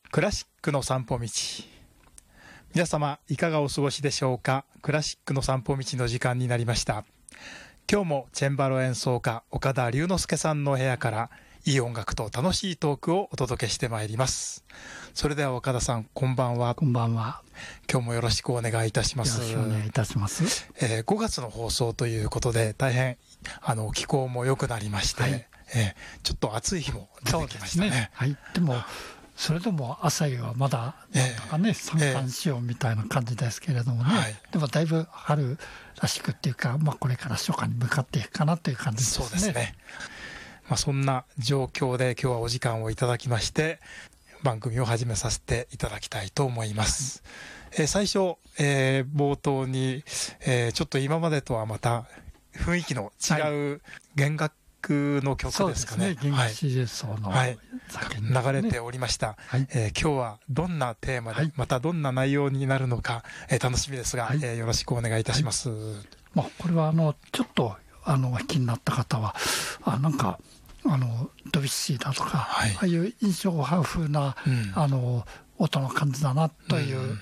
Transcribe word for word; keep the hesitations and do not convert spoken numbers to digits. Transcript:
クラシックの散歩道。皆様いかがお過ごしでしょうか。クラシックの散歩道の時間になりました。今日もチェンバロ演奏家岡田龍之介さんの部屋からいい音楽と楽しいトークをお届けしてまいります。それでは岡田さん、こんばんは。 こんばんは。 今日もよろしくお願いいたします。 よろしくお願いいたします。 えー、ごがつの放送ということで大変あの気候も良くなりまして、はい、えー、ちょっと暑い日も出てきましたね。 ね、はい、でもそれでも朝夕はまだなんとかね、三寒四温みたいな感じですけれどもね、はい、でもだいぶ春らしくっていうか、まあ、これから初夏に向かっていくかなという感じですね。 そうですね。まあ、そんな状況で今日はお時間をいただきまして番組を始めさせていただきたいと思います。はい、えー、最初、えー、冒頭に、えー、ちょっと今までとはまた雰囲気の違う弦楽の曲ですかね。 そうですね。弦楽四重奏の、 はい、流れておりました。はい、えー、今日はどんなテーマで、はい、またどんな内容になるのか、えー、楽しみですが、はい、えー、よろしくお願いいたします。はい、 まあ、これはあのちょっとあの気になった方はあなんかあのドビュッシーだとか、はい、ああいう印象派風な、うん、あの音の感じだなという